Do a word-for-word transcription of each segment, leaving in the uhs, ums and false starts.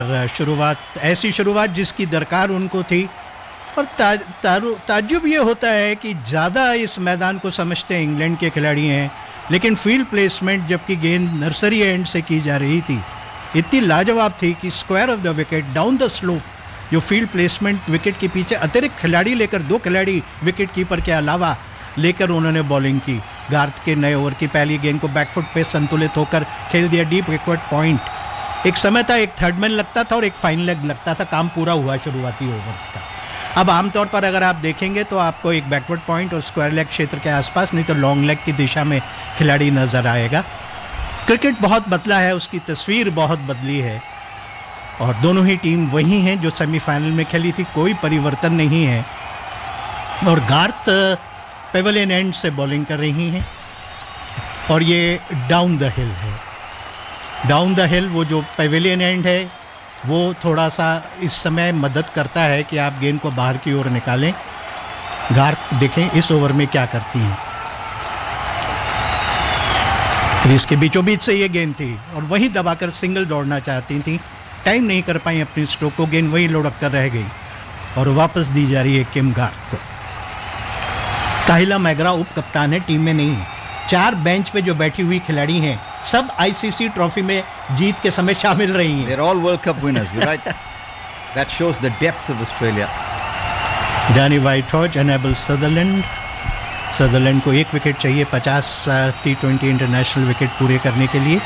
शुरुआत ऐसी शुरुआत जिसकी दरकार उनको थी। और ता, तारु, ताज्जुब ये होता है कि ज़्यादा इस मैदान को समझते हैं इंग्लैंड के खिलाड़ी हैं, लेकिन फील्ड प्लेसमेंट जबकि गेंद नर्सरी एंड से की जा रही थी इतनी लाजवाब थी कि square of the wicket down the slope जो फील्ड प्लेसमेंट विकेट के पीछे अतिरिक्त खिलाड़ी लेकर दो खिलाड़ी विकेट कीपर के अलावा लेकर उन्होंने बॉलिंग की। गार्थ के नए ओवर की पहली गेंद को बैकफुट पे संतुलित होकर खेल दिया डीप विकेट पॉइंट। एक समय था एक थर्ड मैन लगता था और एक फाइन लेग लगता था, काम पूरा हुआ शुरुआती ओवर्स का। अब आमतौर पर अगर आप देखेंगे तो आपको एक बैकवर्ड पॉइंट और स्क्वायर लेग क्षेत्र के आसपास, नहीं तो लॉन्ग लेग की दिशा में खिलाड़ी नजर आएगा। क्रिकेट बहुत बदला है, उसकी तस्वीर बहुत बदली है और दोनों ही टीम वही हैं जो सेमीफाइनल में खेली थी, कोई परिवर्तन नहीं है। और गार्थ पेवेलियन एंड से बॉलिंग कर रही हैं और ये डाउन द हिल है। डाउन द हिल वो जो पेवेलियन एंड है वो थोड़ा सा इस समय मदद करता है कि आप गेंद को बाहर की ओर निकालें। गार्थ देखें इस ओवर में क्या करती हैं। क्रीज के बीचों बीच से ये गेंद थी और वहीं दबाकर सिंगल दौड़ना चाहती थी, टाइम नहीं कर पाई अपनी स्ट्रोक को, गेंद वहीं लुढ़क कर रह गई और वापस दी जा रही है किम गार्थ को। काहिला मैगरा उप कप्तान है, टीम में नहीं है। चार बेंच पे जो बैठी हुई खिलाड़ी हैं सब आईसीसी ट्रॉफी में जीत के समय शामिल रही हैं। They're all World Cup winners, you're right. That shows the depth of Australia. Danny Whitehorse enable Sutherland. Sutherland को एक विकेट चाहिए पचास टी ट्वेंटी इंटरनेशनल विकेट पूरे करने के लिए।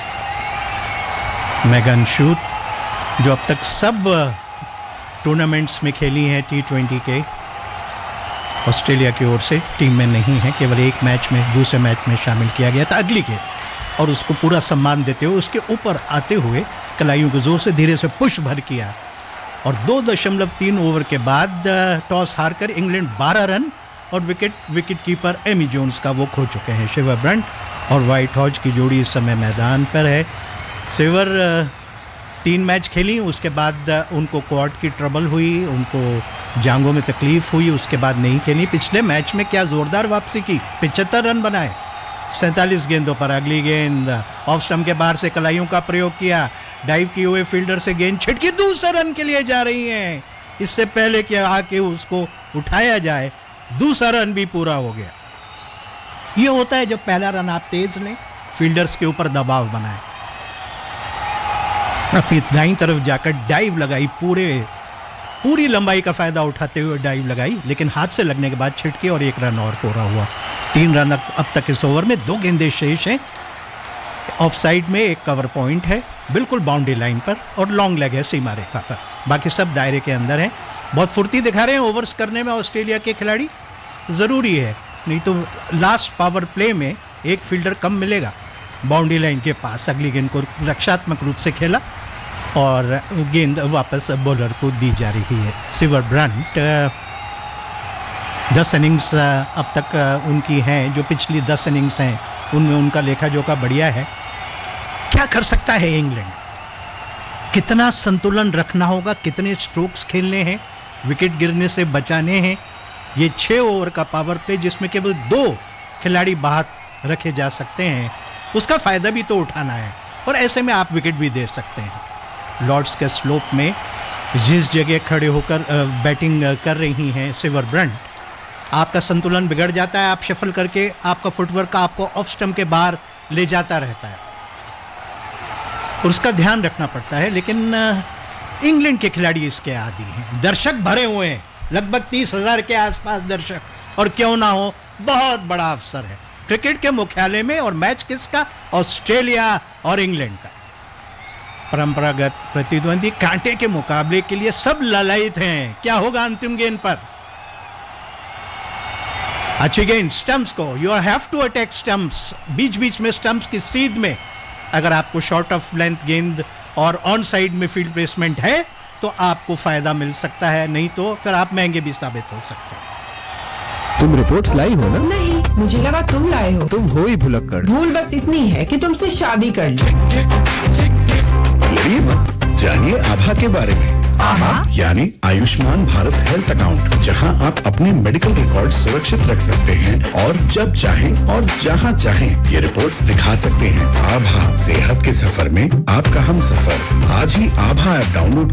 मेगन शूट जो अब तक सब टूर्नामेंट्स में खेली हैं टी ट्वेंटी के, ऑस्ट्रेलिया की ओर से टीम में नहीं है, केवल एक मैच में दूसरे मैच में शामिल किया गया था अगली के, और उसको पूरा सम्मान देते हुए उसके ऊपर आते हुए कलाइयों को जोर से धीरे से पुश भर किया और दो दशमलव तीन ओवर के बाद टॉस हारकर इंग्लैंड बारह रन और wicket wicket keeper Amy Jones का वो खो चुके हैं। सिल्वर ब्रंट और व्हाइटहॉर्स की जोड़ी इस समय मैदान पर है। सिल्वर तीन मैच खेली, उसके बाद उनको क्वाड की ट्रबल हुई, उनको जांघों में तकलीफ हुई, उसके बाद नहीं खेली। पिछले मैच में क्या जोरदार वापसी की, पिचहत्तर रन बनाए सैंतालीस गेंदों पर। अगली गेंद ऑफ स्टंप के बाहर से कलाइयों का प्रयोग किया, डाइव किए हुए फील्डर से गेंद छिटकी दूसरे रन के लिए जा रही हैं। इससे पहले कि आके उसको उठाया जाए दूसरा रन भी पूरा हो गया। ये होता है जब पहला रन आप तेज लें, फील्डर्स के ऊपर दबाव बनाए। अपनी दाईं तरफ जाकर डाइव लगाई, पूरे पूरी लंबाई का फायदा उठाते हुए डाइव लगाई, लेकिन हाथ से लगने के बाद छिटके और एक रन और पूरा हुआ। तीन रन अब तक इस ओवर में, दो गेंदें शेष हैं। ऑफ साइड में एक कवर पॉइंट है बिल्कुल बाउंड्री लाइन पर और लॉन्ग लेग है सीमा रेखा पर, बाकी सब दायरे के अंदर हैं। बहुत फुर्ती दिखा रहे हैं ओवर्स करने में ऑस्ट्रेलिया के खिलाड़ी, ज़रूरी है, नहीं तो लास्ट पावर प्ले में एक फील्डर कम मिलेगा बाउंड्री लाइन के पास। अगली गेंद को रक्षात्मक रूप से खेला और गेंद वापस बॉलर को दी जा रही है। सिल्वर ब्रंट दस इनिंग्स अब तक उनकी हैं, जो पिछली दस इनिंग्स हैं उनमें उनका लेखा जोखा बढ़िया है। क्या कर सकता है इंग्लैंड, कितना संतुलन रखना होगा, कितने स्ट्रोक्स खेलने हैं, विकेट गिरने से बचाने हैं। ये छः ओवर का पावर प्ले जिसमें केवल दो खिलाड़ी बाहर रखे जा सकते हैं, उसका फ़ायदा भी तो उठाना है और ऐसे में आप विकेट भी दे सकते हैं। लॉर्ड्स के स्लोप में जिस जगह खड़े होकर बैटिंग कर रही हैं सिल्वर ब्रंट, आपका संतुलन बिगड़ जाता है, आप शफल करके आपका फुटवर्क आपको ऑफ स्टंप के बाहर ले जाता रहता है और उसका ध्यान रखना पड़ता है। लेकिन इंग्लैंड के खिलाड़ी इसके आदी हैं, दर्शक भरे हुए हैं, लगभग तीस हजार के आसपास दर्शक, और क्यों ना हो, बहुत बड़ा अवसर है क्रिकेट के मुख्यालय में। और मैच किसका, ऑस्ट्रेलिया और इंग्लैंड का। परंपरागत प्रतिद्वंदी कांटे के मुकाबले के लिए सब ललायित हैं, क्या होगा अंतिम गेंद पर। अच्छी गेंद स्टंप्स को, you have to attack stumps, बीच बीच में स्टंप्स की सीध में। अगर आपको शॉर्ट ऑफ लेंथ गेंद और ऑन साइड में फील्ड प्लेसमेंट है तो आपको फायदा मिल सकता है, नहीं तो फिर आप महंगे भी साबित हो सकते हैं। तुम रिपोर्ट्स लाई हो ना? नहीं, मुझे लगा तुम लाए हो। तुम हो ही भुलक्कड़। भूल बस इतनी है कि तुमसे शादी कर ली। लड़िए मत, जानिए आभा के बारे में। आभा यानी आयुष्मान भारत हेल्थ अकाउंट, जहां आप अपने मेडिकल रिकॉर्ड सुरक्षित रख सकते हैं और जब चाहें और जहां चाहें ये रिपोर्ट्स दिखा सकते हैं। आभा, सेहत के सफर में आपका हम सफर। आज ही आभा ऐप डाउनलोड